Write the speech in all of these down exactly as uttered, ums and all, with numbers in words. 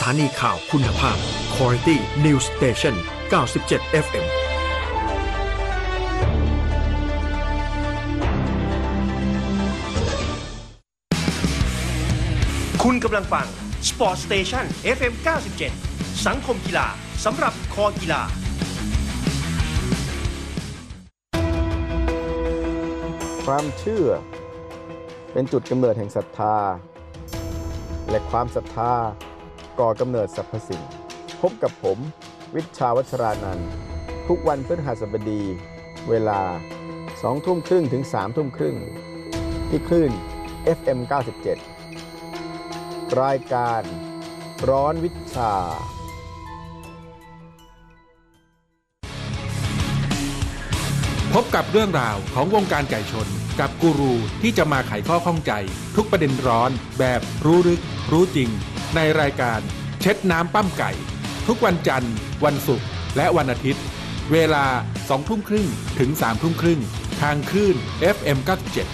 ถานีข่าวคุณภาพ Quality News Station เก้าสิบเจ็ด เอฟ เอ็มคุณกำลังฟัง Sport Station เอฟ เอ็ม เก้าสิบเจ็ด สังคมกีฬาสำหรับคอกีฬาความเชื่อเป็นจุดกำเนิดแห่งศรัทธาและความศรัทธาก่อกำเนิดสรรพสิ่งพบกับผมวิชชาวัชรานันท์ทุกวันพฤหัสบดีเวลา สองทุ่มครึ่งถึง สามทุ่มครึ่งที่คลื่น เอฟ เอ็ม เก้าสิบเจ็ด รายการร้อนวิชาพบกับเรื่องราวของวงการไก่ชนกับกูรูที่จะมาไขข้อข้องใจทุกประเด็นร้อนแบบรู้ลึกรู้จริงในรายการเช็ดน้ำปั้มไก่ทุกวันจันทร์วันศุกร์และวันอาทิตย์เวลา สองทุ่มครึ่งถึง สามทุ่มครึ่งทางคลื่น เอฟ เอ็ม เก้าสิบเจ็ด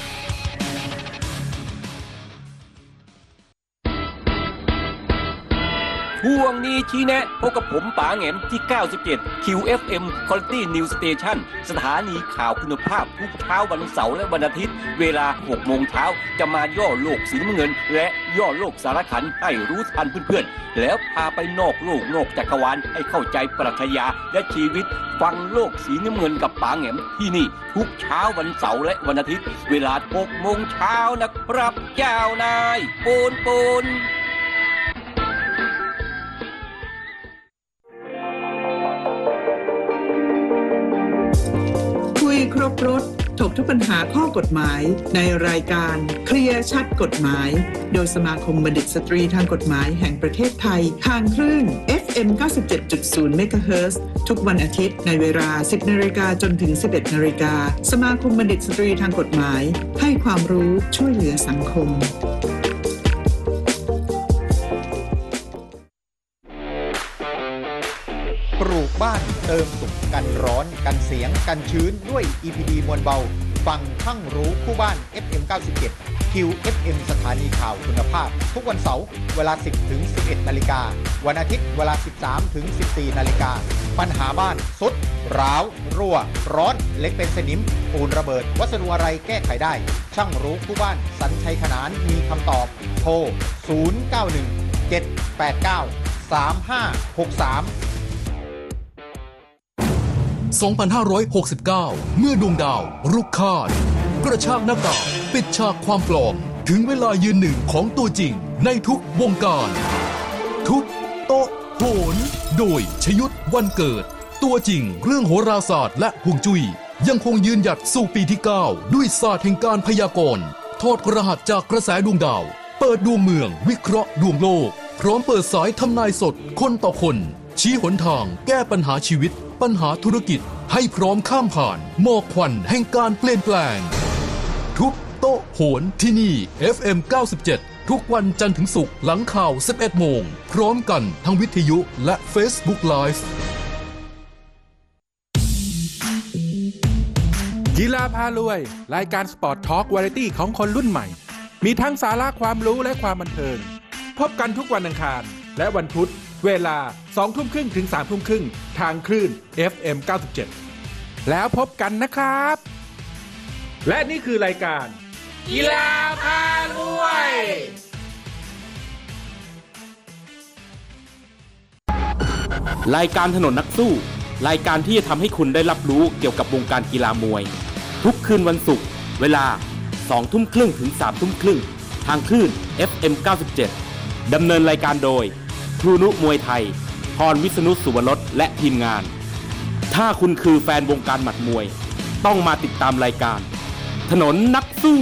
ช่วงนี้ชี้แนะพบกับผมป๋าแหงมที่ เก้าสิบเจ็ด คิว เอฟ เอ็ม Quality News Station สถานีข่าวคุณภาพทุกเช้าวันเสาร์และวันอาทิตย์เวลา หกโมงเช้าจะมาย่อโลกสีน้ำเงินและย่อโลกสารขันให้รู้ทันเพื่อนๆแล้วพาไปนอกโลกนอกจักรวาลให้เข้าใจปรัชญาและชีวิตฟังโลกสีน้ำเงินกับป๋าแหงมที่นี่ทุกเช้าวันเสาร์และวันอาทิตย์เวลา หกโมงเช้านะครับเจ้านายปูนปูนครบรถถกทุกปัญหาข้อกฎหมายในรายการเคลียร์ชัดกฎหมายโดยสมาคมบัณฑิตสตรีทางกฎหมายแห่งประเทศไทยทางคลื่น เอฟ เอ็ม เก้าสิบเจ็ดจุดศูนย์ เมกะเฮิรตซ์ทุกวันอาทิตย์ในเวลา สิบนาฬิกาจนถึง สิบเอ็ดนาฬิกาสมาคมบัณฑิตสตรีทางกฎหมายให้ความรู้ช่วยเหลือสังคมปลูกบ้านเติมสุขกันร้อนกันเสียงกันชื้นด้วย อี พี ดี มวลเบาฟังทั้งรู้คู่บ้าน เอฟ เอ็ม เก้าสิบเจ็ด คิว เอฟ เอ็ม สถานีข่าวคุณภาพทุกวันเสาร์เวลา สิบถึงสิบเอ็ดนาฬิกาวันอาทิตย์เวลา สิบสามถึงสิบสี่นาฬิกาปัญหาบ้านสุดร้าวรั่วร้อนเล็กเป็นสนิมปูนระเบิดวัสดุอะไรแก้ไขได้ช่างรู้คู่บ้านสัญชัยขนานมีคำตอบโทรศูนย์ เก้า หนึ่ง เจ็ด แปด เก้า สาม ห้า หก สามสองพันห้าร้อยหกสิบเก้า เมื่อดวงดาวรุกคาดกระชากหน้ากากปิดฉากความปลอมถึงเวลายืนหนึ่งของตัวจริงในทุกวงการทุบโต๊ะโหนโดยชยุทธวันเกิดตัวจริงเรื่องโหราศาสตร์และฮวงจุ้ยยังคงยืนหยัดสู่ปีที่เก้าด้วยศาสตร์แห่งการพยากรณ์ถอดรหัสจากกระแสดวงดาวเปิดดวงเมืองวิเคราะห์ดวงโลกพร้อมเปิดสายทำนายสดคนต่อคนชี้หนทางแก้ปัญหาชีวิตปัญหาธุรกิจให้พร้อมข้ามผ่านหมอกควันแห่งการเปลี่ยนแปลงทุบโต๊ะโหนที่นี่ เอฟ เอ็ม เก้าสิบเจ็ด ทุกวันจันทร์ถึงศุกร์หลังข่าว สิบเอ็ดโมงพร้อมกันทั้งวิทยุและ Facebook Live กีฬาพารวยรายการสปอร์ตทอล์กวาไรตี้ของคนรุ่นใหม่มีทั้งสาระความรู้และความบันเทิงพบกันทุกวันอังคารและวันพุธเวลา สองทุ่มครึ่งถึง สามทุ่มครึ่งทางคลื่น เอฟ เอ็ม เก้าสิบเจ็ด แล้วพบกันนะครับและนี่คือรายการกีฬาพารวยรายการถนนนักสู้รายการที่จะทำให้คุณได้รับรู้เกี่ยวกับวงการกีฬามวยทุกคืนวันศุกร์เวลา สองทุ่มครึ่งถึง สามทุ่มครึ่งทางคลื่น เอฟ เอ็ม เก้าสิบเจ็ด ดำเนินรายการโดยครูนุมวยไทยพรวิษณุสุวรรณและทีมงานถ้าคุณคือแฟนวงการหมัดมวยต้องมาติดตามรายการถนนนักสู้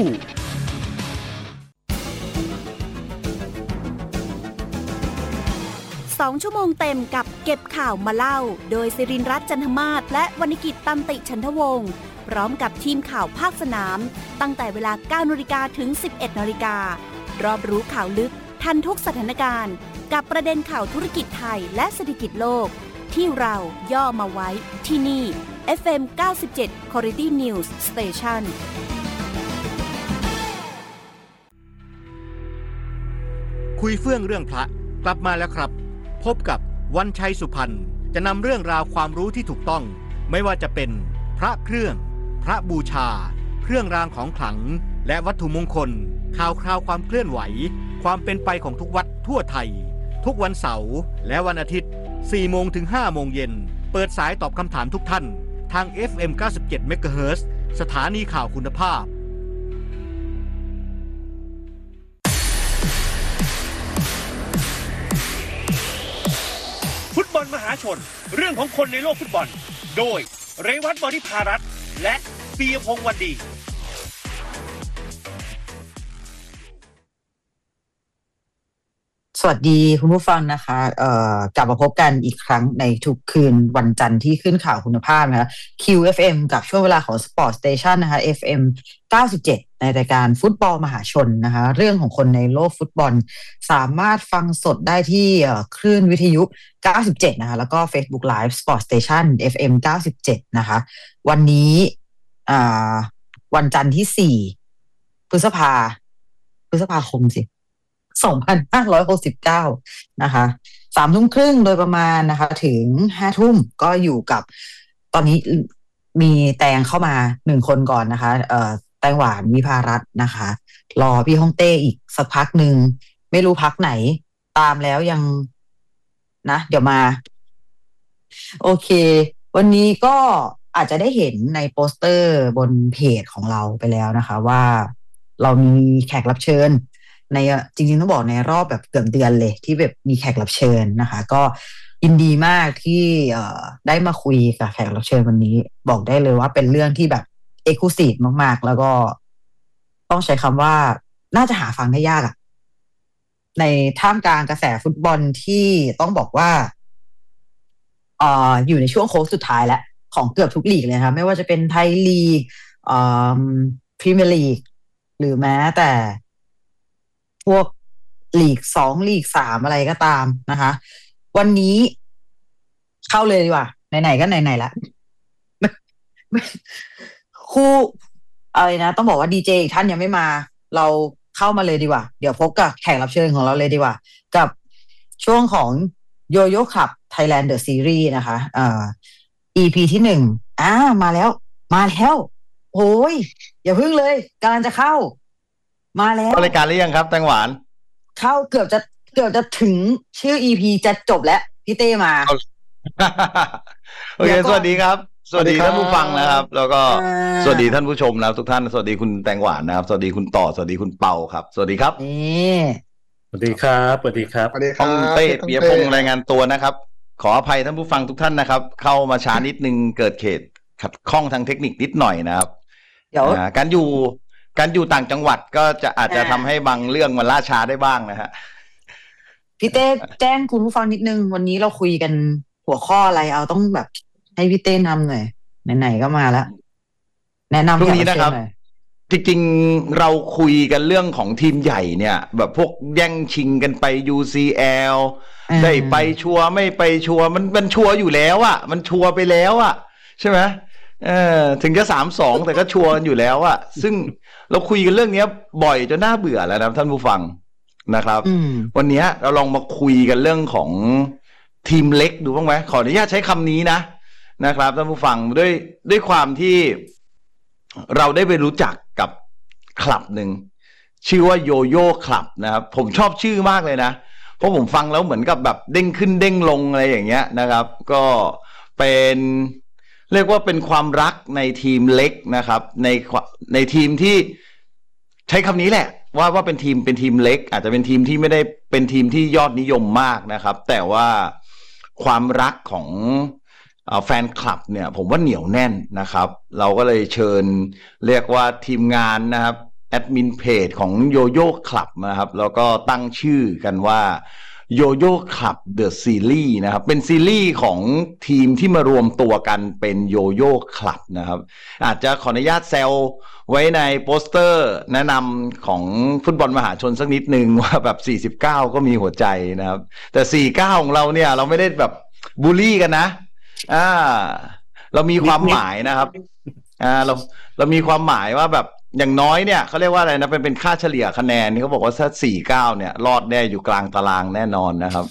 สองชั่วโมงเต็มกับเก็บข่าวมาเล่าโดยศิรินทร์รัตน์จันทมาศและวรรณกิจตันติฉันทวงศ์พร้อมกับทีมข่าวภาคสนามตั้งแต่เวลา เก้านาฬิกาถึง สิบเอ็ดนาฬิการอบรู้ข่าวลึกทันทุกสถานการณ์กับประเด็นข่าวธุรกิจไทยและเศรษฐกิจโลกที่เราย่อมาไว้ที่นี่ เอฟ เอ็ม เก้าสิบเจ็ด Quality News Station คุยเฟื่องเรื่องพระกลับมาแล้วครับพบกับวันชัยสุพรรณจะนำเรื่องราวความรู้ที่ถูกต้องไม่ว่าจะเป็นพระเครื่องพระบูชาเครื่องรางของขลังและวัตถุมงคลข่าวคราวความเคลื่อนไหวความเป็นไปของทุกวัดทั่วไทยทุกวันเสาร์และวันอาทิตย์ สี่โมงถึงห้าโมงเย็นเปิดสายตอบคำถามทุกท่านทาง เอฟ เอ็ม เก้าสิบเจ็ด เมกะเฮิรตซ์ สถานีข่าวคุณภาพฟุตบอลมหาชนเรื่องของคนในโลกฟุตบอลโดยเรวัต บริภารัตน์และปียพงษ์วันดีสวัสดีคุณผู้ฟังนะคะเอ่อกลับมาพบกันอีกครั้งในทุกคืนวันจันทร์ที่ขึ้นข่าวคุณภาพนะคะ คิว เอฟ เอ็ม กับช่วงเวลาของ Sport Station นะคะ เอฟ เอ็ม เก้าสิบเจ็ด ในรายการฟุตบอลมหาชนนะคะเรื่องของคนในโลกฟุตบอลสามารถฟังสดได้ที่คลื่นวิทยุเก้าสิบเจ็ดนะคะแล้วก็ Facebook Live Sport Station เอฟ เอ็ม เก้าสิบเจ็ดนะคะวันนี้อ่าวันจันทร์ที่สี่พฤษภาพฤษภาคมสิสองพันห้าร้อยหกสิบเก้านะคะสามทุ่มครึ่งโดยประมาณนะคะถึงห้าทุ่มก็อยู่กับตอนนี้มีแตงเข้ามาหนึ่งคนก่อนนะคะเอ่อแตงหวานวิภารัตน์นะคะรอพี่ฮ่องเต้อีกสักพักหนึ่งไม่รู้พักไหนตามแล้วยังนะเดี๋ยวมาโอเควันนี้ก็อาจจะได้เห็นในโปสเตอร์บนเพจของเราไปแล้วนะคะว่าเรามีแขกรับเชิญในจริงๆต้องบอกในรอบแบบเกือบเดือนเลยที่แบบมีแขกรับเชิญนะคะก็ยินดีมากที่เอ่อได้มาคุยกับแขกรับเชิญวันนี้บอกได้เลยว่าเป็นเรื่องที่แบบเอกลูซีฟมากๆแล้วก็ต้องใช้คำว่าน่าจะหาฟังได้ยากอะในท่ามกลางกระแสฟุตบอลที่ต้องบอกว่าเอ่ออยู่ในช่วงโค้งสุดท้ายแล้วของเกือบทุกลีกเลยนะคะไม่ว่าจะเป็นไทยลีกเอ่อพรีเมียร์ลีกหรือแม้แต่พวกลีกสองลีกสามอะไรก็ตามนะคะวันนี้เข้าเลยดีกว่าไหนๆก็ไหนๆละคู่อะไรนะต้องบอกว่าดีเจอีกท่านยังไม่มาเราเข้ามาเลยดีกว่าเดี๋ยวพบกับแขกรับเชิญของเราเลยดีกว่ากับช่วงของโยโย่คลับ Thailand The Series นะคะเอ่อ อี พี ที่หนึ่งอ่ามาแล้วมาแล้วโอ้ยอย่าพึ่งเลยกำลังจะเข้ามาแล้วรายการหรือยังครับแตงหวานเข้าเกือบจะเกือบจะถึงชื่อ อี พี จะจบแล้วพี่เต้มาโอเคสวัสดีครับสวัสดีท่านผู้ฟังนะครับแล้วก็สวัสดีท่านผู้ชมนะทุกท่านสวัสดีคุณแตงหวานนะครับสวัสดีคุณต่อสวัสดีคุณเปาครับสวัสดีครับนี่สวัสดีครับสวัสดีครับสวัสดีครับเต้เปียพงษ์รายงานตัวนะครับขออภัยท่านผู้ฟังทุกท่านนะครับเข้ามาช้านิดนึงเกิดเหตุขัดข้องทางเทคนิคนิดหน่อยนะครับเดี๋ยวการอยู่การอยู่ต่างจังหวัดก็จะอาจจะทำให้บางเรื่องมันล่าช้าได้บ้างนะฮะพี่เต้แจ้งคุณผู้ฟังนิดนึงวันนี้เราคุยกันหัวข้ออะไรเอาต้องแบบให้พี่เต้นำหน่อยไหนๆก็มาแล้วแนะนำตรงนี้นะครับจริงๆเราคุยกันเรื่องของทีมใหญ่เนี่ยแบบพวกแย่งชิงกันไป ยู ซี แอล ได้ไปชัวร์ไม่ไปชัวร์มันมันชัวร์อยู่แล้วอ่ะมันชัวร์ไปแล้วอ่ะใช่ไหมเออถึงจะสามสองแต่ก็ชัวร์อยู่แล้วอ่ะซึ่งเราคุยกันเรื่องนี้บ่อยจนน่าเบื่อแล้วนะท่านผู้ฟังนะครับวันนี้เราลองมาคุยกันเรื่องของทีมเล็กดูบ้างไหมขออนุญาตใช้คำนี้นะนะครับท่านผู้ฟังด้วยด้วยความที่เราได้ไปรู้จักกับคลับหนึ่งชื่อว่าโยโย่คลับนะครับผมชอบชื่อมากเลยนะเพราะผมฟังแล้วเหมือนกับแบบเด้งขึ้นเด้งลงอะไรอย่างเงี้ยนะครับก็เป็นเรียกว่าเป็นความรักในทีมเล็กนะครับในในทีมที่ใช้คำนี้แหละว่าว่าเป็นทีมเป็นทีมเล็กอาจจะเป็นทีมที่ไม่ได้เป็นทีมที่ยอดนิยมมากนะครับแต่ว่าความรักของแฟนคลับเนี่ยผมว่าเหนียวแน่นนะครับเราก็เลยเชิญเรียกว่าทีมงานนะครับแอดมินเพจของโยโย่คลับนะครับแล้วก็ตั้งชื่อกันว่าโยโย่คลับเดอะซีรีส์นะครับเป็นซีรีส์ของทีมที่มารวมตัวกันเป็นโยโย่คลับนะครับอาจจะขออนุญาตแซวไว้ในโปสเตอร์แนะนำของฟุตบอลมหาชนสักนิดนึงว่าแบบสี่สิบเก้าก็มีหัวใจนะครับแต่สี่สิบเก้าของเราเนี่ยเราไม่ได้แบบบูลลี่กันนะอ่าเรามีความหมายนะครับอ่าเราเรามีความหมายว่าแบบอย่างน้อยเนี่ยเขาเรียกว่าอะไรนะเป็นเป็นค่าเฉลี่ยคะแนนนี่เขาบอกว่าถ้าสี่เก้าเนี่ยรอดแน่อยู่กลางตารางแน่นอนนะครับ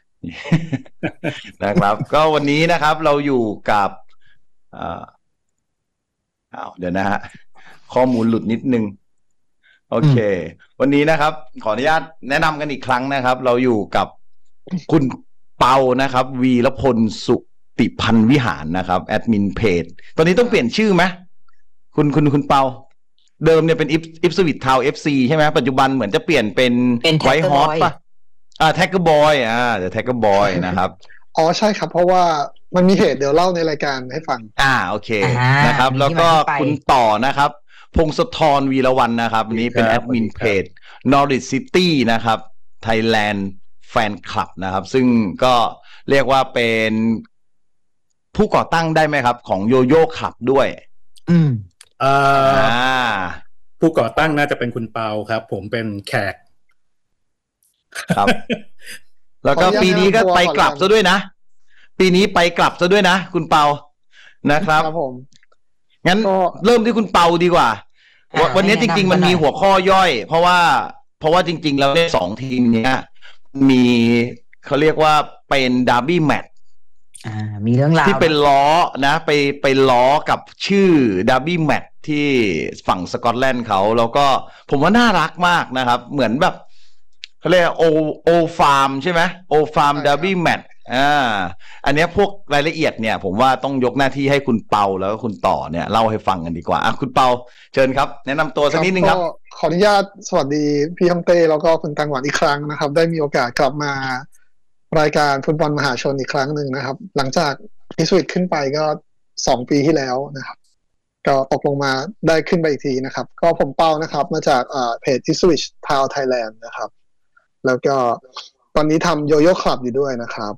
นะครับ ก็วันนี้นะครับเราอยู่กับอ่าอ้าวเดี๋ยวนะฮะข้อมูลหลุดนิดนึงโอเค วันนี้นะครับขออนุญาตแนะนำกันอีกครั้งนะครับ เราอยู่กับคุณเปานะครับวีรพลสุติพันธ์วิหารนะครับแอดมินเพจตอนนี้ต้องเปลี่ยนชื่อไหมคุณคุณคุณเปาเดิมเนี่ยเป็นอิฟอิฟสวิตทาวเอฟซีใช่ไหมปัจจุบันเหมือนจะเปลี่ยนเป็นไวท์ฮอสป่ะอ่าแท็กเกอร์บอยอ่าเดี๋ยวแท็กเกอร์บอยนะครับอ๋อใช่ครับเพราะว่ามันมีเหตุเดี๋ยวเล่าในรายการให้ฟังอ่าโอเคนะครับแล้วก็คุณต่อนะครับพงศธรวีรวรรณนะครับวันนี้เป็นแอดมินเพจ Norwich City นะครับ Thailand Fan Club นะครับซึ่งก็เรียกว่าเป็นผู้ก่อตั้งได้ไหมครับของโยโย่คลับด้วยอืมอ่าผู้ก่อตั้งน่าจะเป็นคุณเปาครับผมเป็นแขกครับแล้วก็ปีนี้ก็ไปกลับซะด้วยนะปีนี้ไปกลับซะด้วยนะคุณเปานะครับครับผมงั้นเริ่มที่คุณเปาดีกว่าวันนี้จริงๆมันมีหัวข้อย่อยเพราะว่าเพราะว่าจริงๆแล้วเนี่ยสองทีมเนี้ยมีเขาเรียกว่าเป็นดาร์บี้แมตช์อ่ามีเรื่องราวที่เป็นล้อนะไปไปล้อกับชื่อดาร์บี้แมตช์ที่ฝั่งสกอตแลนด์เขาแล้วก็ผมว่าน่ารักมากนะครับเหมือนแบบเขาเรียกโอโอฟาร์มใช่ไหมโอฟาร์มดาร์บี้แมตช์อ่าอันนี้พวกรายละเอียดเนี่ยผมว่าต้องยกหน้าที่ให้คุณเปาแล้วก็คุณต่อเนี่ยเล่าให้ฟังกันดีกว่าอ่ะคุณเปาเชิญครับแนะนำตัวสักนิดนึงครับขออนุญาตสวัสดีพี่ฮัมเต้แล้วก็คุณตังหวานอีกครั้งนะครับได้มีโอกาสกลับมารายการฟุตบอลมหาชนอีกครั้งหนึ่งนะครับหลังจากพิสวิตขึ้นไปก็สองปีที่แล้วนะครับก็ตกลงมาได้ขึ้นไปอีกทีนะครับก็ผมเปานะครับมาจากเพจ Ipswich Town Thailand นะครับแล้วก็ตอนนี้ทำโยโย่คลับอยู่ด้วยนะครับ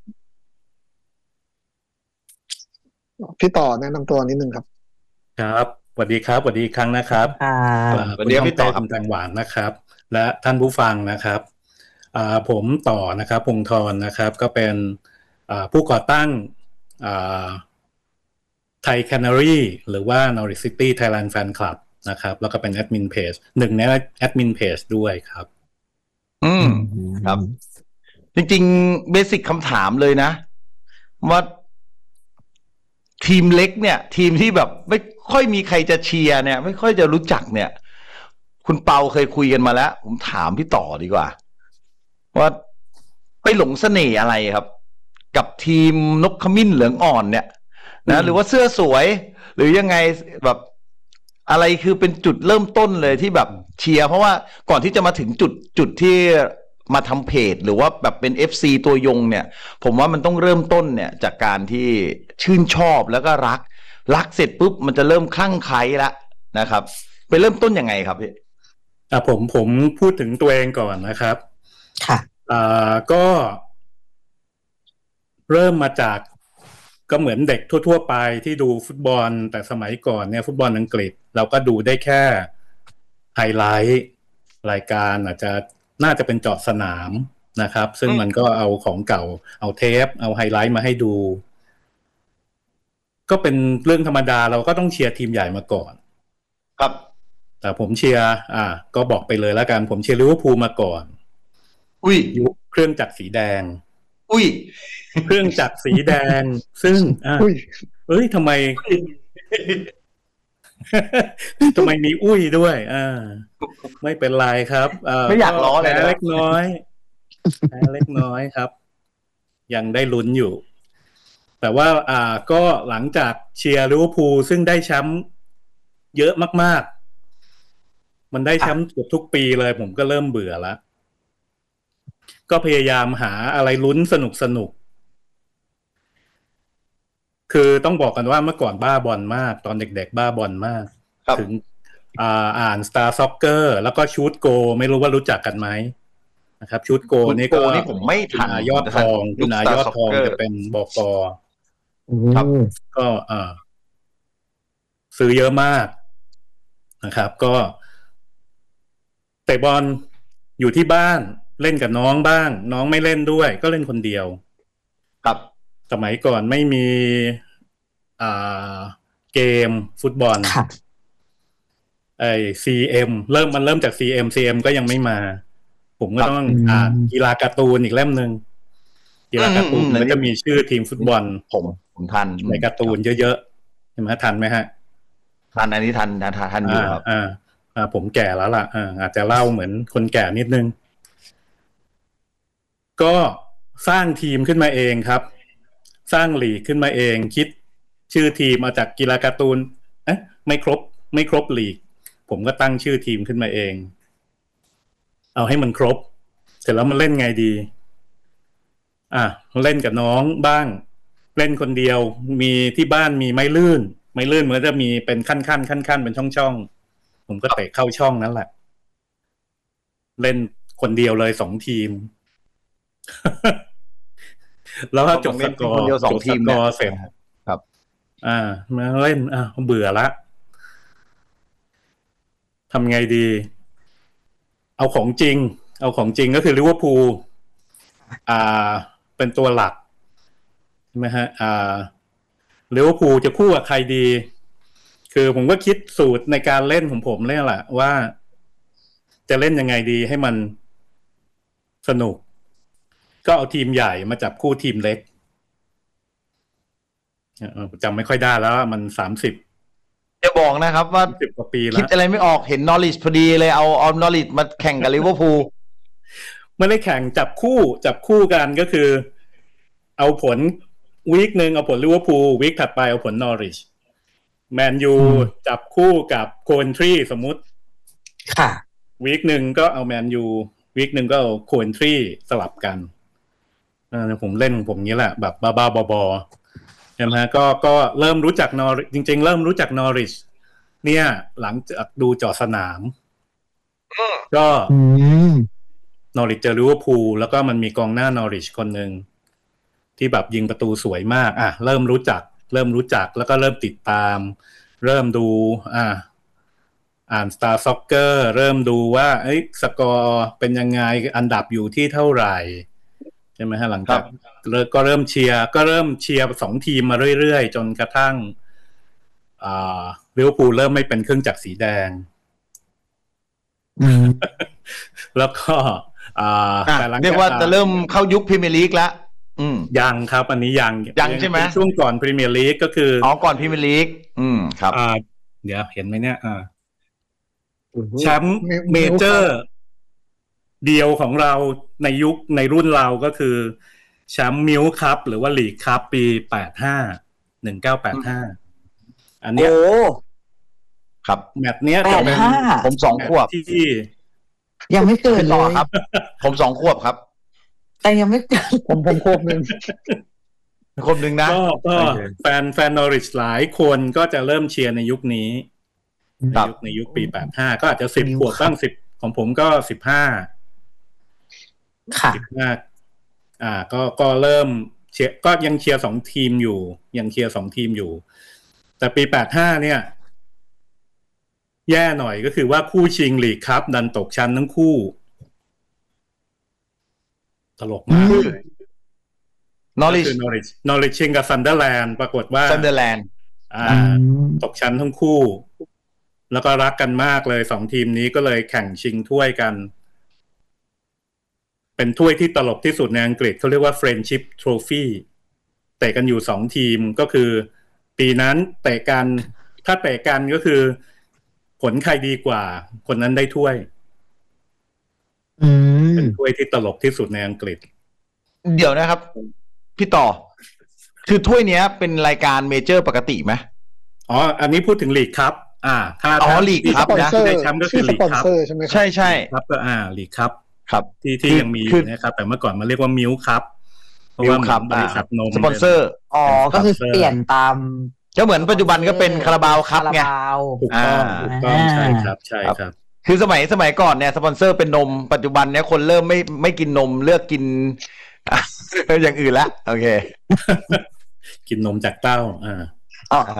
พี่ต่อแนะนำตัวนิดนึงครับครับสวัสดีครับสวัสดีอีกครั้งนะครับสวัสดีพี่ต่อคำแตงหวานนะครับและท่านผู้ฟังนะครับผมต่อนะครับพงธรนะครับก็เป็นผู้ก่อตั้งไทยแคนารีหรือว่า Norwich City Thailand Fan Club นะครับแล้วก็เป็นแอดมินเพจหนึ่งในแอดมินเพจด้วยครับอืมครับจริงๆเบสิกคำถามเลยนะว่าทีมเล็กเนี่ยทีมที่แบบไม่ค่อยมีใครจะเชียร์เนี่ยไม่ค่อยจะรู้จักเนี่ยคุณเปาเคยคุยกันมาแล้วผมถามพี่ต่อดีกว่าว่าไปหลงเสน่ห์อะไรครับกับทีมนกขมิ้นเหลืองอ่อนเนี่ยนะหรือว่าเสื้อสวยหรือยังไงแบบอะไรคือเป็นจุดเริ่มต้นเลยที่แบบเชียร์เพราะว่าก่อนที่จะมาถึงจุดจุดที่มาทำเพจหรือว่าแบบเป็น เอฟ ซี ตัวยงเนี่ยผมว่ามันต้องเริ่มต้นเนี่ยจากการที่ชื่นชอบแล้วก็รักรักเสร็จปุ๊บมันจะเริ่มคลั่งไคล้ละนะครับไปเริ่มต้นยังไงครับพี่อ่ะผมผมพูดถึงตัวเองก่อนนะครับค่ะอ่าก็เริ่มมาจากก็เหมือนเด็กทั่วๆไปที่ดูฟุตบอลแต่สมัยก่อนเนี่ยฟุตบอลอังกฤษเราก็ดูได้แค่ไฮไลท์รายการอาจจะน่าจะเป็นเจาะสนามนะครับซึ่งมันก็เอาของเก่าเอาเทปเอาไฮไลท์มาให้ดูก็เป็นเรื่องธรรมดาเราก็ต้องเชียร์ทีมใหญ่มาก่อนครับแต่ผมเชียร์อ่าก็บอกไปเลยแล้วกันผมเชียร์ลิเวอร์พูลมาก่อนอุ้ยยุคเครื่องจักรสีแดงอุ้ยเครื่องจักรสีแดงซึ่งอ่าเอ้ยทำไมทำไมมีอุ้ยด้วยอ่าไม่เป็นไรครับไม่อยากล้อเลยนะเล็กน้อยเล็กน้อยครับยังได้ลุ้นอยู่แต่ว่าอ่าก็หลังจากเชียร์ลิเวอร์พูลซึ่งได้แชมป์เยอะมากๆมันได้แชมป์เกือบทุกปีเลยผมก็เริ่มเบื่อแล้วก็พยายามหาอะไรลุ้นสนุกสนุกคือต้องบอกกันว่าเมื่อก่อนบ้าบอลมากตอนเด็กๆบ้าบอลมากถึงอ่าอ่าน Star Soccer แล้วก็ชูตโกไม่รู้ว่ารู้จักกันไหมนะครับชูตโกนี่ก็นี่ผมไม่ทันยอดทองคุณนายอดทองจะเป็นบก. ครับก็เอ่อซื้อเยอะมากนะครับก็เตะบอลอยู่ที่บ้านเล่นกับน้องบ้างน้องไม่เล่นด้วยก็เล่นคนเดียวครับสมัยก่อนไม่มีอ่าเกมฟุตบอลไอ้ ซี เอ็ม เริ่มมันเริ่มจาก ซี เอ็ม ซี เอ็ม ก็ยังไม่มาผมก็ต้องอ่านกีฬาการ์ตูนอีกเล่มนึงกีฬาการ์ตูนมันจะมีชื่อทีมฟุตบอลผมผมทันในการ์ตูนเยอะๆใช่ไหมทันไหมฮะทันอันนี้ทันทันทันอยู่ครับอ่าอ่าผมแก่แล้วล่ะอ่าอาจจะเล่าเหมือนคนแก่นิดนึงก็สร้างทีมขึ้นมาเองครับสร้างลีกขึ้นมาเองคิดชื่อทีมมาจากกีฬาการ์ตูนเอ๊ะไม่ครบไม่ครบลีกผมก็ตั้งชื่อทีมขึ้นมาเองเอาให้มันครบเสร็จแล้วมันเล่นไงดีอ่ะเล่นกับน้องบ้างเล่นคนเดียวมีที่บ้านมีไม้ลื่นไม้ลื่นมันก็จะมีเป็นขั้นขั้นขั้นขั้นเป็นช่องช่องผมก็เตะเข้าช่องนั่นแหละเล่นคนเดียวเลยสองทีม แล้วถ้าจบสกอร์จบสกอร์เสร็จครับอ่ามาเล่นอ่ะเบื่อละทำไงดีเอาของจริงเอาของจริงก็คือลิเวอร์พูลอ่าเป็นตัวหลักใช่ไหมฮะอ่าลิเวอร์พูลจะคู่กับใครดีคือผมก็คิดสูตรในการเล่นของผมเนี่ยแหละว่าจะเล่นยังไงดีให้มันสนุกก็เอาทีมใหญ่มาจับคู่ทีมเล็กจำไม่ค่อยได้แล้วมันสามสิบจะบอกนะครับว่าสิบกว่าปีแล้วคิดอะไรไม่ออกเห็นนอริชพอดีเลยเอาเอานอริชมาแข่งกับลิเวอร์พูลไม่ได้แข่งจับคู่จับคู่กันก็คือเอาผลวีคนึงเอาผลลิเวอร์พูลวีคถัดไปเอาผลนอริชแมนยูจับคู่กับโคเวนทรีสมมุติค่ะวีคนึงก็เอาแมนยูวีคนึงก็เอาโคเวนทรีสลับกันเออผมเล่นผมนี้แหละแบบบ้าๆบอๆใช่ไหมฮะก็ก็เริ่มรู้จักนอริจริงๆเริ่มรู้จักนอริชเนี่ยหลังจากดูจอสนามก็นอริชเจอลิเวอร์พูลแล้วก็มันมีกองหน้านอริชคนนึงที่แบบยิงประตูสวยมากอ่ะเริ่มรู้จักเริ่มรู้จักแล้วก็เริ่มติดตามเริ่มดูอ่ะอ่าน Star Soccer เริ่มดูว่าเอ้ยสกอร์เป็นยังไงอันดับอยู่ที่เท่าไหร่ใช่ไหมฮะหลังจากก็เริ่มเชียร์ก็เริ่มเชียร์สองทีมมาเรื่อยๆจนกระทั่งอ่าลิเวอร์พูลเริ่มไม่เป็นเครื่องจักรสีแดงแล้วก็อ่าแต่หลังเรียกว่าจะเริ่มเข้ายุคพรีเมียร์ลีกแล้วอืมยังครับอันนี้ยังยังใช่ไหมช่วงก่อนพรีเมียร์ลีกก็คืออ๋อก่อนพรีเมียร์ลีกอืมครับอ่าเดี๋ยวเห็นไหมเนี่ยอ่าแชมป์เมเจอร์เดียวของเราในยุคในรุ่นเราก็คือแชมป์มิลคัพหรือว่าลีกคัพปีแปดห้า หนึ่งเก้าแปดห้าอันเนี้ยครับแมตช์เนี้ยจะเป็นผมสองขวบที่ยังไม่เกิดเลยครับผมสองขวบครับแต่ยังไม่ผมผมควบหนึ่งควบหนึ่งนะก็ก็แฟนแฟนนอริชหลายคนก็จะเริ่มเชียร์ในยุคนี้ในยุคในยุคปีแปดห้าก็อาจจะสิบขวบบ้างสิบของผมก็สิบห้าค่ะสิบห้าอ่าก็ก็เริ่มเชียร์ก็ยังเชียร์สองทีมอยู่ยังเชียร์สองทีมอยู่แต่ปีแปดห้าเนี่ยแย่หน่อยก็คือว่าคู่ชิงลีกคัพดันตกชั้นทั้งคู่ตลกมากเลยนอริชนอริชนอริชชิงกับซันเดอร์แลนด์ปรากฏว่าซันเดอร์แลนด์อ่าตกชั้นทั้งคู่แล้วก็รักกันมากเลยสองทีมนี้ก็เลยแข่งชิงถ้วยกันเป็นถ้วยที่ตลกที่สุดในอังกฤษเขาเรียกว่า Friendship Trophy เตะกันอยู่สองทีมก็คือปีนั้นเตะกันถ้าเตะกันก็คือผลใครดีกว่าคนนั้นได้ถ้วยเป็นถ้วยที่ตลกที่สุดในอังกฤษเดี๋ยวนะครับพี่ต่อคือถ้วยเนี้ยเป็นรายการเมเจอร์ปกติไหมอ๋ออันนี้พูดถึงลีกครับอ่าถ้าอ๋อลีกครับนะได้แชมป์ก็คือลีกครับใช่ใช่ครับก็อ่าลีกครับครับที่ที่ยังมีนะครับแต่เมื่อก่อนมันเรียกว่ามิลครับเพราะว่าบริษัทนมสปอนเซอร์อ๋อก็คือเปลี่ยนตามก็เหมือนปัจจุบันก็เป็นคาราบาวครับไงถูกต้องถูกต้องใช่ครับใช่ครับคือสมัยสมัยก่อนเนี่ยสปอนเซอร์เป็นนมปัจจุบันเนี่ยคนเริ่มไม่ไม่กินนมเลือกกินอย่างอื่นละโอเคกินนมจากเต้าอ่าอ๋อ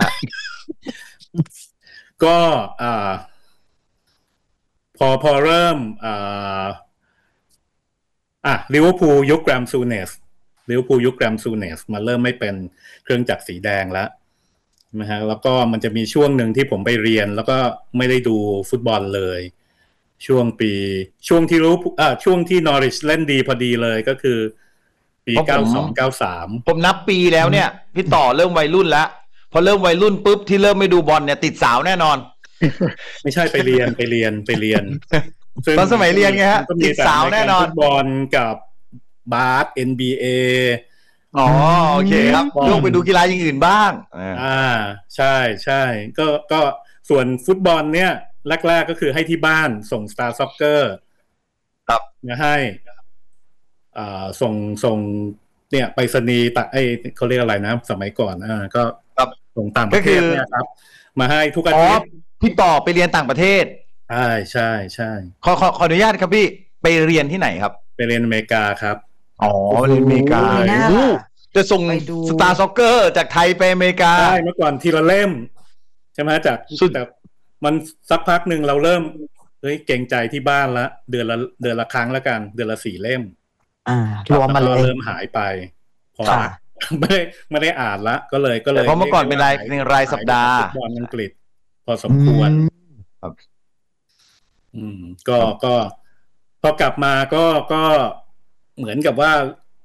ก็อ่าพอพอเริ่มอ่าอ่ะลิเวอร์พูลยุคแกรมซูเนสลิเวอร์พูลยุคแกรมซูเนสมาเริ่มไม่เป็นเครื่องจักรสีแดงแล้วนะฮะแล้วก็มันจะมีช่วงหนึ่งที่ผมไปเรียนแล้วก็ไม่ได้ดูฟุตบอลเลยช่วงปีช่วงที่รู้อ่าช่วงที่นอริชเล่นดีพอดีเลยก็คือปีเก้าสอง เก้าสามผมนับปีแล้วเนี่ยพี่ต่อเริ่มวัยรุ่นแล้วพอเริ่มวัยรุ่นปุ๊บที่เริ่มไม่ดูบอลเนี่ยติดสาวแน่นอนไม่ใช่ไปเรียนไปเรียนไปเรียนตอนสมัยเรียนไงฮะติดสาวแน่นอนฟุตบอลกับบาส เอ็น บี เออ๋อโอเคครับลงไปดูกีฬาอย่างอื่นบ้างอ่าใช่ใช่ก็ก็ส่วนฟุตบอลเนี่ยแรกๆก็คือให้ที่บ้านส่ง Star Soccer ครับมาให้อ่าส่งส่งเนี่ยไปรษณีย์ตะไอ้เขาเรียกอะไรนะสมัยก่อนอ่าก็ส่งต่างประเทศเนี่ยครับมาให้ทุกอาทิตย์พี่ต่อไปเรียนต่างประเทศใช่ใช่ใช่ขอขอขออนุญาตครับพี่ไปเรียนที่ไหนครับไปเรียนอเมริกาครับอ๋อเรียนอเมริกาจะส่ง Star Soccer จากไทยไปอเมริกาใช่เมื่อก่อนทีละเล่มใช่ไหมจากแต่มันสักพักหนึ่งเราเริ่มเฮ้ยเกรงใจที่บ้านละเดือนละเดือนละครั้งแล้วกันเดือนละสี่เล่มอ่ารวมมาเลยเริ่มหายไปพอไม่ได้ไม่ได้อ่านละก็เลยก็เลยเพราะเมื่อก่อนเป็นรายในรายสัปดาห์ฟุตบอลอังกฤษพอสมควรครับอืมก็ก็พอกลับมาก็ก็เหมือนกับว่า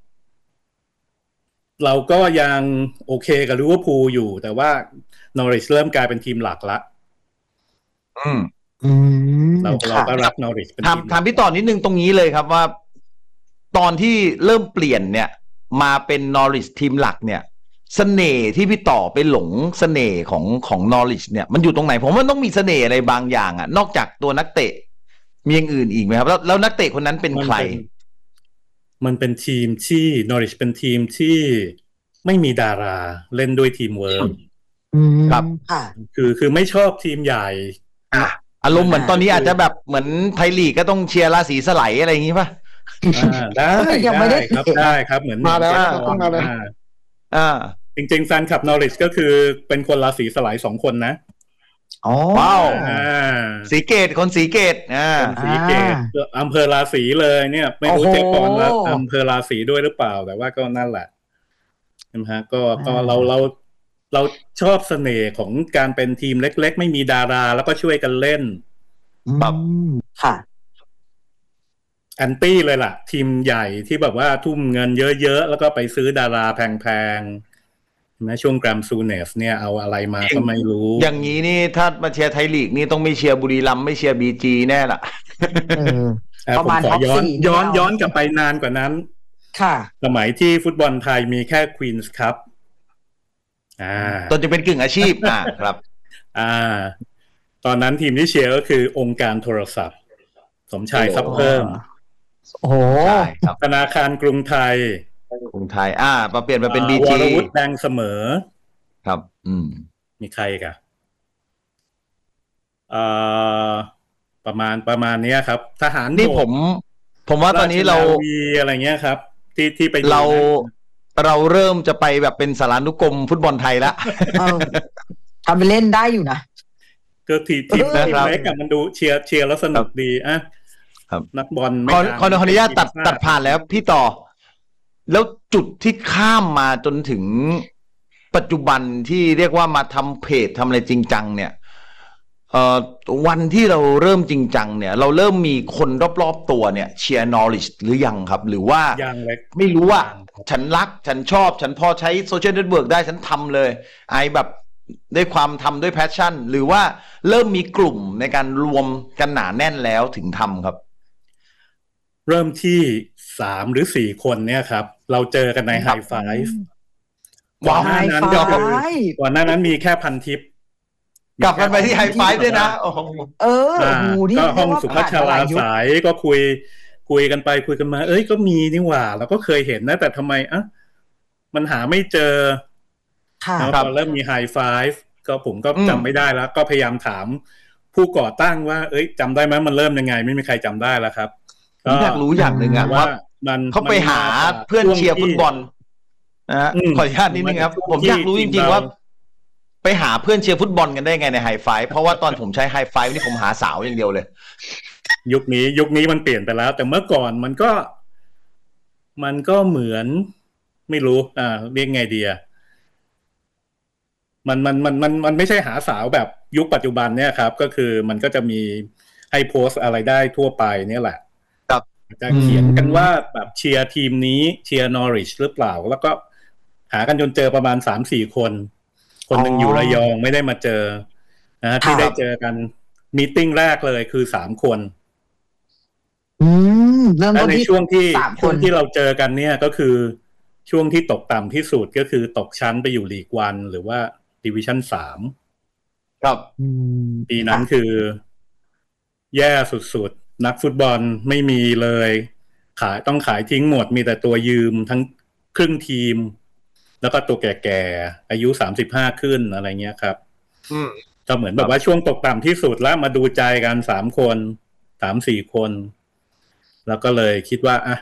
เราก็ยังโอเคกับลิเวอร์พูลอยู่แต่ว่านอริชเริ่มกลายเป็นทีมหลักละอืมเราเราก็รักนอริชถามถามพี่ต่อนิดนึงตรงนี้เลยครับว่าตอนที่เริ่มเปลี่ยนเนี่ยมาเป็นนอริชทีมหลักเนี่ยเสน่ห์ที่พี่ต่อไปหลงเสน่ห์ของของนอริชเนี่ยมันอยู่ตรงไหนผมว่าต้องมีเสน่ห์อะไรบางอย่างอ่ะนอกจากตัวนักเตะมีอย่างอื่นอีกไหมครับแล้วแล้วนักเตะคนนั้นเป็นใครมันเป็นทีมที่นอริชเป็นทีมที่ไม่มีดาราเล่นด้วยทีมเวิร์กครับคือคือไม่ชอบทีมใหญ่อ่ะอารมณ์เหมือนตอนนี้อาจจะแบบเหมือนไทยลีกก็ต้องเชียร์ราศีสไลอะไรอย่างงี้ป่ะอ่าได้ได้ครับได้ครับเหมือนมาแล้วต้องมาแล้วอ่าจริงๆแฟนคลับนอริชก็คือเป็นคนราศีสไลสองคนนะอ๋อว้าวสีเกตคนสีเกตอ่าสีเกตอำเภอราศีเลยเนี่ยไม่รู้เจ๊ปอนแล้วอำเภอราศีด้วยหรือเปล่าแต่ว่าก็นั่นแหละนะฮะก็ก็เราเราเราชอบเสน่ห์ของการเป็นทีมเล็กๆไม่มีดาราแล้วก็ช่วยกันเล่นแบบค่ะแอนตี้เลยล่ะทีมใหญ่ที่แบบว่าทุ่มเงินเยอะๆแล้วก็ไปซื้อดาราแพงๆนะช่วงแกรมซูเนสเนี่ยเอาอะไรมาก็ไม่รู้อย่างนี้นี่ถ้ามาเชียร์ไทยลีกนี่ต้องไม่เชียร์บุรีรัมย์ไม่เชียร์บีจีแน่ล่ะประมาณท็อปสี่ย้อนย้อนกลับไปนานกว่านั้นค่ะสมัยที่ฟุตบอลไทยมีแค่ควีนส์คัพอ่าตอนจะเป็นกึ่งอาชีพอ่าครับอ่าตอนนั้นทีมที่เชียร์ก็คือองค์การโทรศัพท์สมชายทรัพย์เพิ่มโอ้โหธนาคารกรุงไทยกรุงไทยอ่ามาเปลี่ยนมาเป็น บี จีวรวุฒิแดงเสมอครับอืมมีใครกันอ่าประมาณประมาณนี้ครับทหารนี่ผมผมว่าตอนนี้เราอะไรเงี้ยครับที่ที่ไปเราเราเริ่มจะไปแบบเป็นสารานุกรมฟุตบอลไทยละทำไปเล่นได้อยู่นะก็ทีทีมเล็กอะมันดูเชียร์เชียร์แล้วสนุกดีอ่ะครับนักบอลไม่ขอขออนุญาตตัดตัดผ่านแล้วพี่ต่อแล้วจุดที่ข้ามมาจนถึงปัจจุบันที่เรียกว่ามาทำเพจทำอะไรจริงจังเนี่ยเอ่อวันที่เราเริ่มจริงจังเนี่ยเราเริ่มมีคนรอบๆตัวเนี่ยเชียร์นอริชหรือยังครับหรือว่ายังเล็กไม่รู้ว่าฉันรักฉันชอบฉันพอใช้โซเชียลเน็ตเวิร์กได้ฉันทำเลยไอแบบด้วยความทำด้วยแพชชั่นหรือว่าเริ่มมีกลุ่มในการรวมกันหนาแน่นแล้วถึงทำครับเริ่มที่สามหรือสี่คนเนี่ยครับเราเจอกันในไฮไฟฟ์ก่อนหน้านั้นก็คือก่อนหน้านั้นมีแค่พันทิปกลับกันไปที่ไฮไฟฟ์ด้วยนะเออก็ห้องสุภัชราสายก็คุยคุยกันไปคุยกันมาเอ้ยก็มีนี่หว่าเราก็เคยเห็นนะแต่ทำไมอ่ะมันหาไม่เจอแล้วพอเริ่มมีไฮไฟฟ์ก็ผมก็จำไม่ได้แล้วก็พยายามถามผู้ก่อตั้งว่าเอ้ยจำได้ไหมมันเริ่มยังไงไม่มีใครจำได้แล้วครับผมอยากรู้อย่างหนึ่งอะว่าเขาไปหาเพื่อนเชียร์ฟุตบอลนะฮะขออนุญาตนิดนึงครับผมอยากรู้จริงๆว่าไปหาเพื่อนเชียร์ฟุตบอลกันได้ไงในไฮไฟฟ์เพราะว่าตอนผมใช้ไฮไฟฟ์นี่ผมหาสาวอย่างเดียวเลยยุคนี้ยุคนี้มันเปลี่ยนไปแล้วแต่เมื่อก่อนมันก็มันก็เหมือนไม่รู้อ่าเรียกไงดีอะมันมันมันมันมันไม่ใช่หาสาวแบบยุคปัจจุบันเนี่ยครับก็คือมันก็จะมีให้โพสอะไรได้ทั่วไปเนี่ยแหละครับจะเขียนกันว่าแบบเชียร์ทีมนี้เชียร์นอริชหรือเปล่าแล้วก็หากันจนเจอประมาณ สามสี่ คนคนหนึ่งอยู่ระยองไม่ได้มาเจอนะที่ได้เจอกันมีตติ้งแรกเลยคือสามคนอืมเริ่มต้นที่ในช่วงที่ช่วงที่เราเจอกันเนี่ยก็คือช่วงที่ตกต่ำที่สุดก็คือตกชั้นไปอยู่ลีกวันหรือว่าดิวิชั่นสามครับปีนั้นคือแย่สุดๆนักฟุตบอลไม่มีเลยขายต้องขายทิ้งหมดมีแต่ตัวยืมทั้งครึ่งทีมแล้วก็ตัวแก่ๆอายุสามสิบห้าขึ้นอะไรเงี้ยครับอืมก็เหมือนแบบว่าช่วงตกต่ำที่สุดแล้วมาดูใจกันสามคนสามสี่คนแล้วก็เลยคิดว่าอ่ะ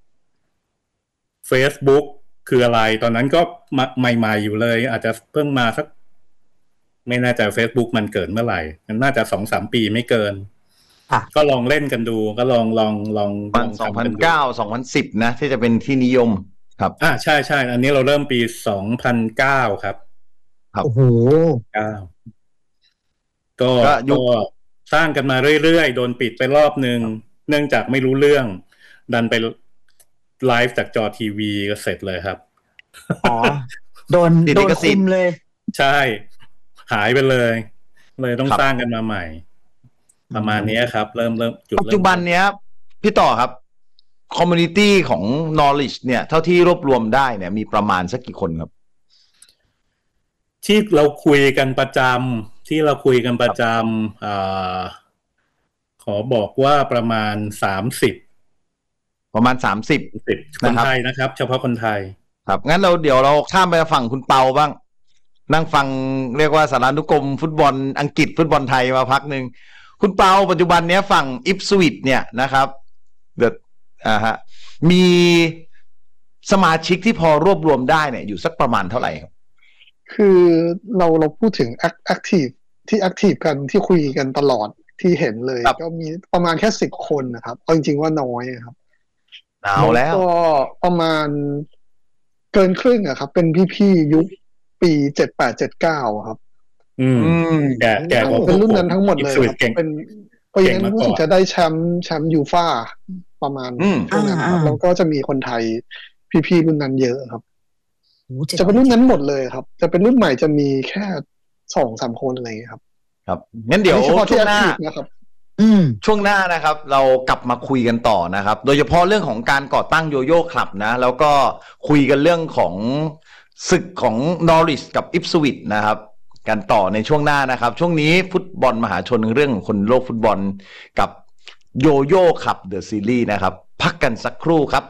Facebook คืออะไรตอนนั้นก็ใหม่ๆอยู่เลยอาจจะเพิ่งมาสักไม่แน่ใจ Facebook มันเกิดเมื่อไหร่มันน่าจะ สองสาม ปีไม่เกินก็ลองเล่นกันดูก็ลองลองลองประมาณสองพันเก้า สองพันสิบนะที่จะเป็นที่นิยมครับอ่าใช่ๆอันนี้เราเริ่มปีสองพันเก้าครับครับโอ้โหเก้าก็ก็สร้างกันมาเรื่อยๆโดนปิดไปรอบนึงเนื่องจากไม่รู้เรื่องดันไปไลฟ์จากจอทีวีก็เสร็จเลยครับอ๋อโดนโดนคุมเลยใช่หายไปเลยเลยต้องสร้างกันมาใหม่ประมาณนี้ครับเริ่มเริ่มจุดปัจจุบันเนี้ยพี่ต่อครับคอมมูนิตี้ของ knowledge เนี่ยเท่าที่รวบรวมได้เนี่ยมีประมาณสักกี่คนครับที่เราคุยกันประจำที่เราคุยกันประจำอ่าขอบอกว่าประมาณสามสิบประมาณสามสิบคนไทยนะครับเฉพาะคนไทยครับงั้นเราเดี๋ยวเราข้ามไปฝั่งคุณเปาบ้างนั่งฟังเรียกว่าสารานุกรมฟุตบอลอังกฤษฟุตบอลไทยมาพักนึงคุณเปาปัจจุบันเนี้ยฝั่งอิปสวิชเนี่ยนะครับเดอะอ่าฮะมีสมาชิกที่พอรวบรวมได้เนี่ยอยู่สักประมาณเท่าไหร่ครับคือเราเราพูดถึงแอคทีฟที่แอคทีฟกันที่คุยกันตลอดที่เห็นเลยก็มีประมาณแค่สิบคนนะครับเอาจริงๆว่าน้อยครับเอาแล้วก็ประมาณเกินครึ่งอะครับเป็นพี่ๆยุคปีเจ็ดแปดเจ็ดเก้าครับอืมแก่แก่เป็นรุ่นนั้นทั้งหมดเลยเป็นเพราะงั้นรู้สึกจะได้แชมป์แชมป์ยูฟ่าประมาณช่วงนั้นครับแล้วก็จะมีคนไทยพี่ๆรุ่นนั้นเยอะครับจะเป็นรุ่นนั้นหมดเลยครับจะเป็นรุ่นใหม่จะมีแค่สองสามคนอะไรอย่างเงี้ยครับครับงั้นเดี๋ยวช่วงหน้านะครับช่วงหน้านะครับเรากลับมาคุยกันต่อนะครับโดยเฉพาะเรื่องของการก่อตั้งโยโย่คลับนะแล้วก็คุยกันเรื่องของศึกของนอริชกับอิปสวิชนะครับกันต่อในช่วงหน้านะครับช่วงนี้ฟุตบอลมหาชนเรื่องของคนโลกฟุตบอลกับโยโย่คลับเดอะซีรีส์นะครับพักกันสักครู่ครับ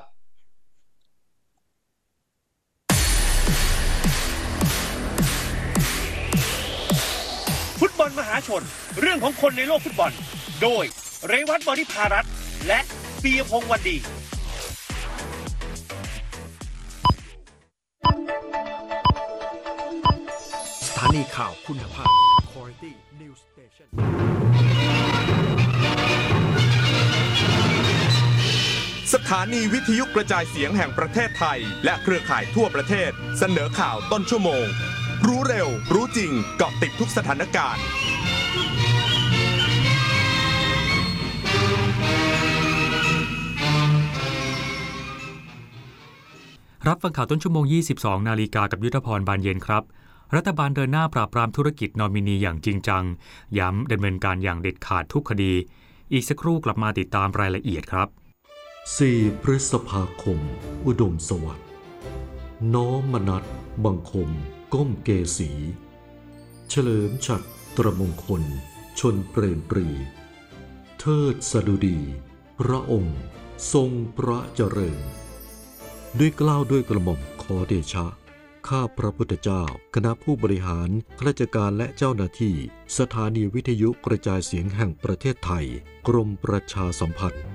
ฟุตบอลมหาชนเรื่องของคนในโลกฟุตบอลโดยเรวัตบริภารัตน์และปียพงษ์วันดีสถานีข่าวคุณภาพ Quality News Station สถานีวิทยุกระจายเสียงแห่งประเทศไทยและเครือข่ายทั่วประเทศเสนอข่าวต้นชั่วโมงรู้เร็วรู้จริงเกาะติดทุกสถานการณ์รับฟังข่าวต้นชั่วโมง ยี่สิบสอง นาฬิกากับยุทธพรบานเย็นครับรัฐบาลเดินหน้าปราบปรามธุรกิจนอมินีอย่างจริงจังย้ำดำเนินการอย่างเด็ดขาดทุกคดีอีกสักครู่กลับมาติดตามรายละเอียดครับสี่พฤษภาคมอุดมสวัสดิ์น้อมมนัสบังคมก้มเกษีเฉลิมฉัตรตรมงคลชนเปรมปรีเทิดสดุดีพระองค์ทรงพระเจริญด้วยเกล้าด้วยกระหม่อมขอเดชะข้าพระพุทธเจ้าคณะผู้บริหารข้าราชการและเจ้าหน้าที่สถานีวิทยุกระจายเสียงแห่งประเทศไทยกรมประชาสัมพันธ์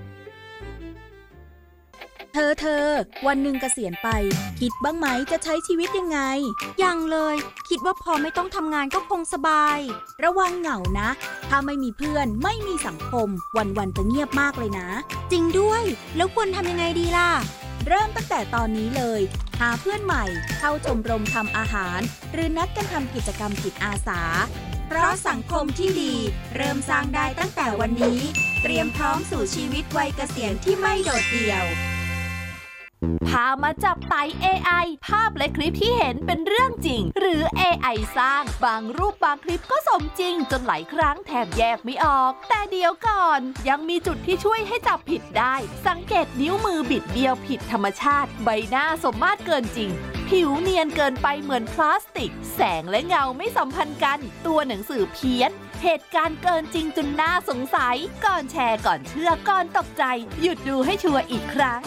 เธอเธอวันหนึ่งเกษียณไปคิดบ้างไหมจะใช้ชีวิตยังไงยังเลยคิดว่าพอไม่ต้องทำงานก็คงสบายระวังเหงานะถ้าไม่มีเพื่อนไม่มีสังคมวันๆจะเงียบมากเลยนะจริงด้วยแล้วควรทำยังไงดีล่ะเริ่มตั้งแต่ตอนนี้เลยหาเพื่อนใหม่เข้าชมรมทำอาหารหรือนัดกันทำกิจกรรมจิตอาสาเพราะสังคมที่ดีเริ่มสร้างได้ตั้งแต่วันนี้เตรียมพร้อมสู่ชีวิตวัยเกษียณที่ไม่โดดเดี่ยวพามาจับไต่ เอ ไอ ภาพและคลิปที่เห็นเป็นเรื่องจริงหรือ เอ ไอ สร้างบางรูปบางคลิปก็สมจริงจนหลายครั้งแทบแยกไม่ออกแต่เดี๋ยวก่อนยังมีจุดที่ช่วยให้จับผิดได้สังเกตนิ้วมือบิดเบี้ยวผิดธรรมชาติใบหน้าสมมาตรเกินจริงผิวเนียนเกินไปเหมือนพลาสติกแสงและเงาไม่สัมพันธ์กันตัวหนังสือเพี้ยนเหตุการณ์เกินจริงจนน่าสงสัยก่อนแชร์ก่อนเชื่อก่อนตกใจหยุดดูให้ชัวร์อีกครั้ง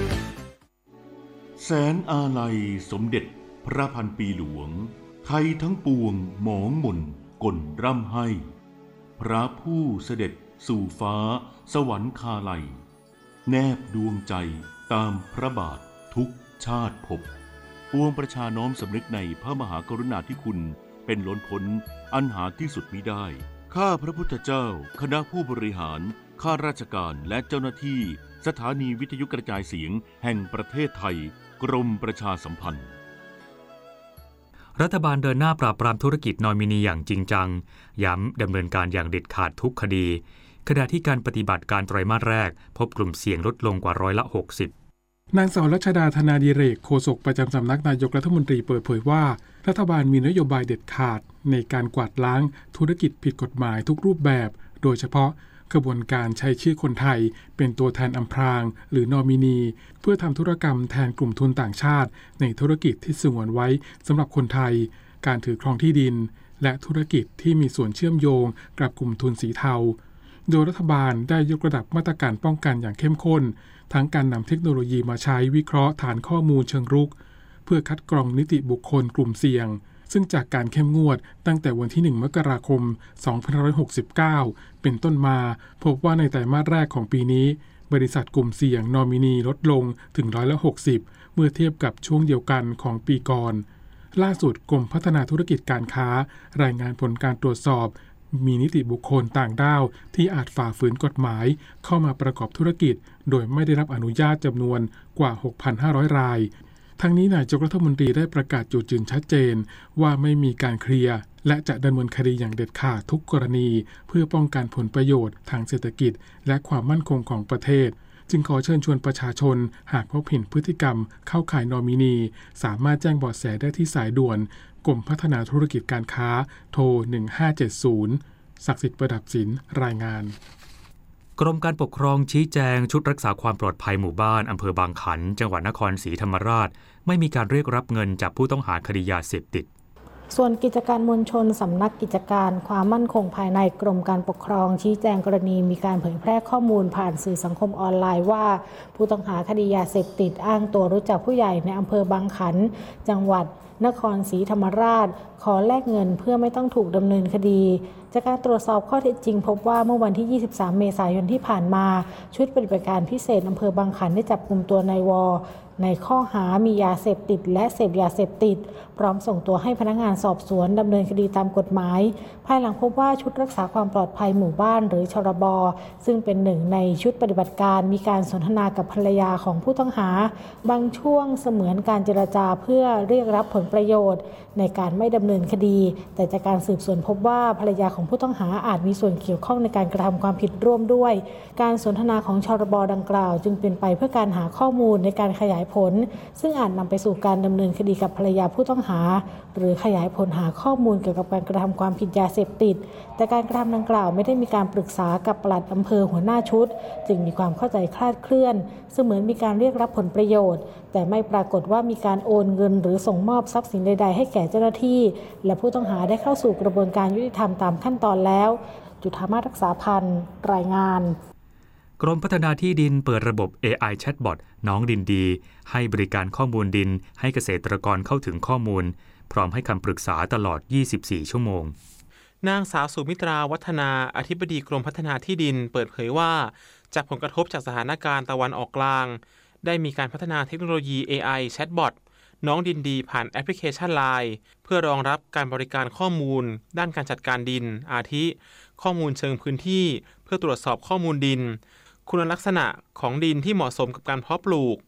แสนอาลัยสมเด็จพระพันปีหลวงไทยทั้งปวงหมองหม่นก่นร่ำให้ พระผู้เสด็จสู่ฟ้าสวรรคาลัยแนบดวงใจตามพระบาททุกชาติภพปวงประชาน้อมสำนึกในพระมหากรุณาธิคุณเป็นล้นพ้นอันหาที่สุดมิได้ข้าพระพุทธเจ้าคณะผู้บริหารข้าราชการและเจ้าหน้าที่สถานีวิทยุกระจายเสียงแห่งประเทศไทยกรมประชาสัมพันธ์รัฐบาลเดินหน้าปราบปรามธุรกิจนอมินีอย่างจริงจังย้ำดำเนินการอย่างเด็ดขาดทุกคดีขณะที่การปฏิบัติการไตรมาสแรกพบกลุ่มเสี่ยงลดลงกว่าร้อยละหกสิบนางสาวรัชดาธนาดิเรกโฆษกประจำสำนักนายกรัฐมนตรีเปิดเผยว่ารัฐบาลมีนโยบายเด็ดขาดในการกวาดล้างธุรกิจผิดกฎหมายทุกรูปแบบโดยเฉพาะกระบวนการใช้ชื่อคนไทยเป็นตัวแทนอำพรางหรือนอมินีเพื่อทำธุรกรรมแทนกลุ่มทุนต่างชาติในธุรกิจที่สงวนไว้สำหรับคนไทยการถือครองที่ดินและธุรกิจที่มีส่วนเชื่อมโยงกับกลุ่มทุนสีเทาโดยรัฐบาลได้ยกระดับมาตรการป้องกันอย่างเข้มข้นทั้งการนำเทคโนโลยีมาใช้วิเคราะห์ฐานข้อมูลเชิงรุกเพื่อคัดกรองนิติบุคคลกลุ่มเสี่ยงซึ่งจากการเข้มงวดตั้งแต่วันที่หนึ่งมกราคมสองพันห้าร้อยหกสิบเก้าเป็นต้นมาพบว่าในไตรมาสแรกของปีนี้บริษัทกลุ่มเสี่ยงนอมินีลดลงถึงร้อยละหกสิบเมื่อเทียบกับช่วงเดียวกันของปีก่อนล่าสุดกรมพัฒนาธุรกิจการค้ารายงานผลการตรวจสอบมีนิติบุคคลต่างด้าวที่อาจฝ่าฝืนกฎหมายเข้ามาประกอบธุรกิจโดยไม่ได้รับอนุญาตจำนวนกว่า หกพันห้าร้อย รายทั้งนี้นายกรัฐมนตรีได้ประกาศจุดยืนชัดเจนว่าไม่มีการเคลียร์และจะดำเนินคดีอย่างเด็ดขาดทุกกรณีเพื่อป้องกันผลประโยชน์ทางเศรษฐกิจและความมั่นคงของประเทศจึงขอเชิญชวนประชาชนหากพบเห็นพฤติกรรมเข้าข่ายนอมินีสามารถแจ้งเบาะแสได้ที่สายด่วนกรมพัฒนาธุรกิจการค้าโทรหนึ่งห้าเจ็ดศูนย์ศักดิ์สิทธิ์ประดับศิลป์รายงานกรมการปกครองชี้แจงชุดรักษาความปลอดภัยหมู่บ้านอำเภอบางขันจังหวัดนครศรีธรรมราชไม่มีการเรียกรับเงินจากผู้ต้องหาคดียาเสพติดส่วนกิจการมวลชนสำนักกิจการความมั่นคงภายในกรมการปกครองชี้แจงกรณีมีการเผยแพร่ข้อมูลผ่านสื่อสังคมออนไลน์ว่าผู้ต้องหาคดียาเสพติดอ้างตัวรู้จักผู้ใหญ่ในอำเภอบางขันจังหวัดนครศรีธรรมราชขอแลกเงินเพื่อไม่ต้องถูกดำเนินคดีจากการตรวจสอบข้อเท็จจริงพบว่าเมื่อวันที่ยี่สิบสามเมษายนที่ผ่านมาชุดปฏิบัติการพิเศษอำเภอบางขันได้จับกุมตัวนายวอในข้อหามียาเสพติดและเสพยาเสพติดพร้อมส่งตัวให้พนักงานสอบสวนดำเนินคดีตามกฎหมายภายหลังพบว่าชุดรักษาความปลอดภัยหมู่บ้านหรือชรบซึ่งเป็นหนึ่งในชุดปฏิบัติการมีการสนทนากับภรรยาของผู้ต้องหาบางช่วงเสมือนการเจรจาเพื่อเรียกรับผลประโยชน์ในการไม่ดำเนินคดีแต่จากการสืบสวนพบว่าภรรยาของผู้ต้องหาอาจมีส่วนเกี่ยวข้องในการกระทำความผิดร่วมด้วยการสนทนาของชรบดังกล่าวจึงเป็นไปเพื่อการหาข้อมูลในการขยายผลซึ่งอาจนำไปสู่การดำเนินคดีกับภรรยาผู้ต้องหาหรือขยายผลหาข้อมูลเกี่ยวกับการกระทำความผิดยาเสพติดแต่การกระทำดังกล่าวไม่ได้มีการปรึกษากับปลัดอำเภอหัวหน้าชุดจึงมีความเข้าใจคลาดเคลื่อนเสมือนมีการเรียกรับผลประโยชน์แต่ไม่ปรากฏว่ามีการโอนเงินหรือส่งมอบทรัพย์สินใดๆให้แก่เจ้าหน้าที่และผู้ต้องหาได้เข้าสู่กระบวนการยุติธรรมตามขั้นตอนแล้วจุฑามาศรักษาพันธ์รายงานกรมพัฒนาที่ดินเปิดระบบ เอ ไอ แชทบอทน้องดินดีให้บริการข้อมูลดินให้เกษตรกรเข้าถึงข้อมูลพร้อมให้คำปรึกษาตลอดยี่สิบสี่ชั่วโมงนางสาวสุมิตราวัฒนาอธิบดีกรมพัฒนาที่ดินเปิดเผยว่าจากผลกระทบจากสถานการณ์ตะวันออกกลางได้มีการพัฒนาเทคโนโลยี เอ ไอ แชทบอทน้องดินดีผ่านแอปพลิเคชัน ไลน์ เพื่อรองรับการบริการข้อมูลด้านการจัดการดินอาทิข้อมูลเชิงพื้นที่เพื่อตรวจสอบข้อมูลดินคุณลักษณะของดินที่เหมาะสมกับการเพาะปลูก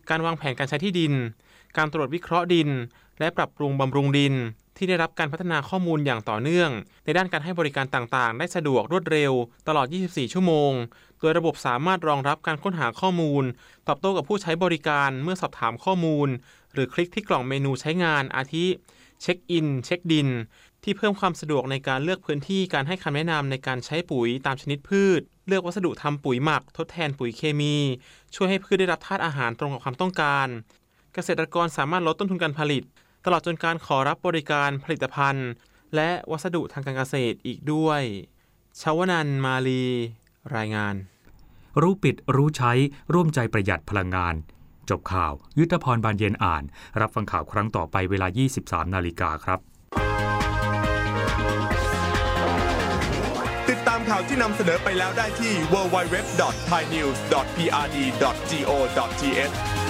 การวางแผนการใช้ที่ดินการตรวจวิเคราะห์ดินและปรับปรุงบำรุงดินที่ได้รับการพัฒนาข้อมูลอย่างต่อเนื่องในด้านการให้บริการต่างๆได้สะดวกรวดเร็วตลอดยี่สิบสี่ชั่วโมงโดยระบบสามารถรองรับการค้นหาข้อมูลตอบโต้กับผู้ใช้บริการเมื่อสอบถามข้อมูลหรือคลิกที่กล่องเมนูใช้งานอาทิเช็คอินเช็คดินที่เพิ่มความสะดวกในการเลือกพื้นที่การให้คำแนะนำในการใช้ปุ๋ยตามชนิดพืชเลือกวัสดุทำปุ๋ยหมักทดแทนปุ๋ยเคมีช่วยให้พืชได้รับธาตุอาหารตรงกับความต้องการเกษตรกรสามารถลดต้นทุนการผลิตตลอดจนการขอรับบริการผลิตภัณฑ์และวัสดุทางการเกษตรอีกด้วยชวนันท์มาลีรายงานรู้ปิดรู้ใช้ร่วมใจประหยัดพลังงานจบข่าวยุทธพรบานเย็นอ่านรับฟังข่าวครั้งต่อไปเวลา ยี่สิบสามนาฬิกาครับติดตามข่าวที่นำเสนอไปแล้วได้ที่ ดับเบิลยู ดับเบิลยู ดับเบิลยู ดอท ไทยนิวส์ ดอท พี อาร์ ดี ดอท จี โอ ดอท ที เอช